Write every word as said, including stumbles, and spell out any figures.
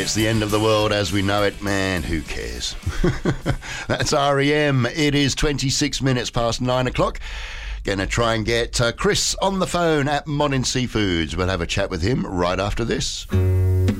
It's the end of the world as we know it. Man, who cares? That's R E M. It is twenty-six minutes past nine o'clock. Going to try and get uh, Chris on the phone at Monin Seafoods. We'll have a chat with him right after this.